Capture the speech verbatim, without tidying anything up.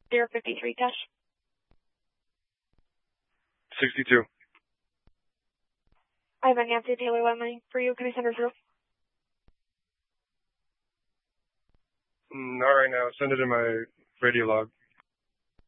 zero fifty-three cash. sixty-two. I have a Nancy Taylor line for you. Can I send her through? Not right now. Send it in my radio log.